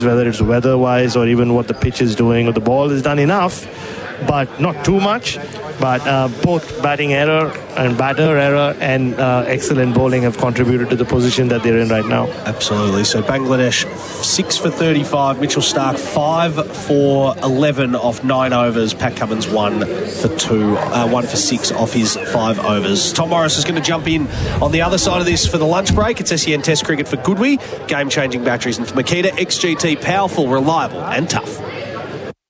whether it's weather-wise or even what the pitch is doing or the ball has done enough, but not too much. But both batting error and batter error and excellent bowling have contributed to the position that they're in right now. Absolutely. So Bangladesh 6 for 35, Mitchell Starc 5 for 11 off 9 overs, Pat Cummins 1 for 6 off his 5 overs. Tom Morris is going to jump in on the other side of this for the lunch break. It's SEN Test Cricket for Goodwee, game-changing batteries, and for Makita XGT, powerful, reliable and tough.